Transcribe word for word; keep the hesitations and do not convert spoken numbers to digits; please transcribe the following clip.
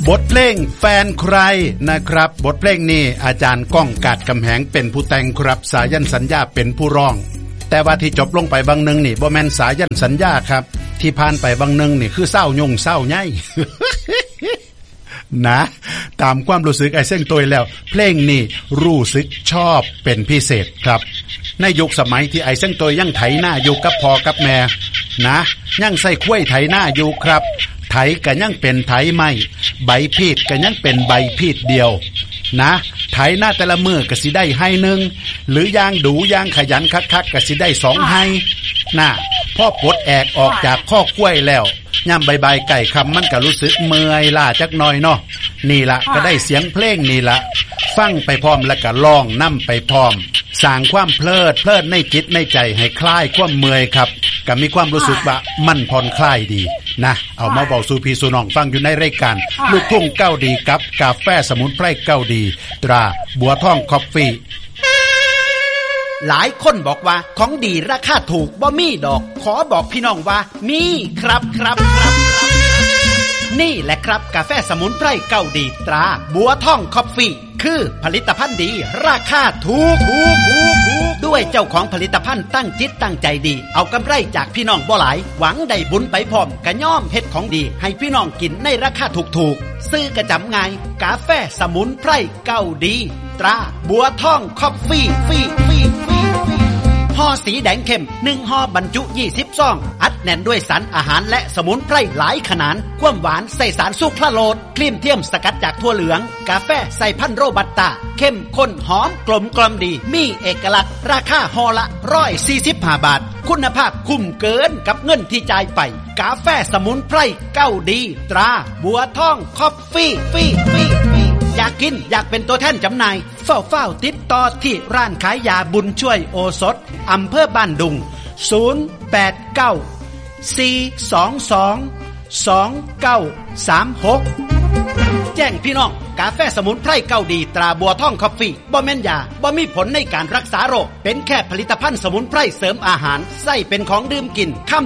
บทเพลงแฟนใครนะครับบทเพลงนี้อาจารย์ก้องกาดกำแหงเป็นผู้แต่งครับสายันสัญญาเป็นผู้ร้องแต่ว่าที่จบลงไปบางนึงนี่บ่แม่นสายันสัญญาครับที่ผ่านไปบางนึงนี่คือเศร้ายงเศร้าใหญ่ นะตามความรู้สึกไอ้เส้นตัวแล้วเพลงนี้รู้สึกชอบเป็นพิเศษครับในยุคสมัยที่ไอ้เส้นตัวยังไถหน้าอยู่กับพ่อกับแม่นะยังใส่ข้วยไถหน้าอยู่ครับไถก็ยังเป็นไถไม้ใบพีดก็ยังเป็นใบพีดเดียวนะไถหน้าแต่ละมือก็สิได้ให้หนึ่งหรือยางดูยางขยันคักๆก็สิได้สองให้น่ะพ่อปลดแอกออกจากข้อกล้วยแล้วย่ำใบๆไก่คำมันก็รู้สึกเมื่อยล้าจักหน่อยเนาะนี่ละก็ได้เสียงเพลงนี่ละฟังไปพร้อมแล้วก็ร้องนำไปพร้อมสร้างความเพลิดเพลินในจิตในใจให้คลายความเมื่อยครับก็มีความรู้สึกว่ามันผ่อนคลายดีนะเอามาบอกสู่พี่สู่น้องฟังอยู่ในรายการลูกทุ่งเก้าดีกับกาแฟสมุนไพรเก้าดีตราบัวทองคอฟฟี่หลายคนบอกว่าของดีราคาถูกบ่มีดอกขอบอกพี่น้องว่ามีครับครับครับนี่แหละครับกาแฟสมุนไพรเก้าดีตราบัวทองคอฟฟี่คือผลิตภัณฑ์ดีราคาถูกถูกถูกถูกด้วยเจ้าของผลิตภัณฑ์ตั้งจิตตั้งใจดีเอากำไรจากพี่น้องบ่หลายหวังได้บุญไปพร้อมกะย่อมเฮ็ดของดีให้พี่น้องกินในราคาถูกๆซื้อกระจำง่ายกาแฟสมุนไพรเก้าดีตราบัวทองคอฟฟี่ฟี่ฟี่ฟี่ห่อสีแดงเข้มหนึ่งห่อบรรจุยี่สิบซองอัดแน่นด้วยสารอาหารและสมุนไพรหลายขนาดความหวานใส่สารสุคราโลสครีมเทียมสกัดจากถั่วเหลืองกาแฟใส่พันธุ์โรบัสต้าเข้มข้นหอมกลมกล่อมดีมีเอกลักษณ์ราคาห่อละหนึ่งร้อยสี่สิบห้าบาทคุณภาพคุ้มเกินกับเงินที่จ่ายไปกาแฟสมุนไพรเก้าดีตราบัวทองคอฟฟี่ฟี่ฟี่อยากกินอยากเป็นตัวแทนจำหน่ายเฝ้าเฝ้าติดต่อที่ร้านขายยาบุญช่วยโอสถอำเภอบ้านดุงศูนย์ แปด เก้า สี่ สอง สอง สอง เก้า สาม หกแจ้งพี่น้องกาแฟสมุนไพรเก้าดีตราบัวทองคอฟฟี่บ่แม่นยาบ่มีผลในการรักษาโรคเป็นแค่ผลิตภัณฑ์สมุนไพรเสริมอาหารใส่เป็นของดื่มกิน